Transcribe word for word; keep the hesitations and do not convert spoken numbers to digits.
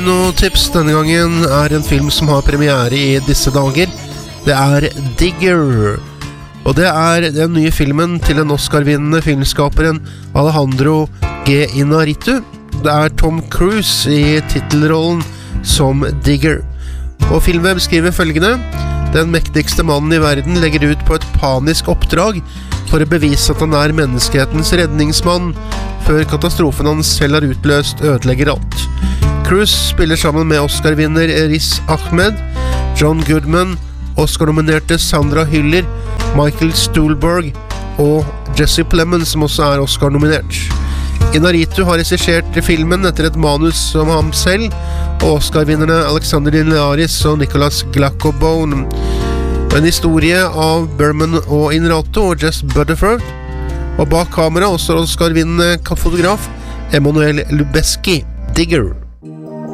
Noe tips denne gangen er en film som har premiere i disse dager. Det er Digger. Og det er den nye filmen til den Oscar-vinnende filmskaperen Alejandro G. Iñárritu. Det er Tom Cruise i titelrollen som Digger. Og Filmweb skriver følgende: den mektigste mannen i verden legger ut på et panisk oppdrag for å bevise at han er menneskehetens redningsmann, før katastrofen hans selv har utløst ødelegger alt. Cruise spiller sammen med Oscar-vinner Riz Ahmed, John Goodman, Oscar-nominerte Sandra Hüller, Michael Stuhlbarg og Jesse Plemons, som også er Oscar-nominert. Iñárritu har regissert filmen etter et manus som ham selv, og Oscar-vinnerne Alexander Linares og Nicholas Glacobone. En historie av Berman og Inrato og Jess Butterford, og bak kamera også Oscar-vinnende fotograf Emanuel Lubezki. Digger.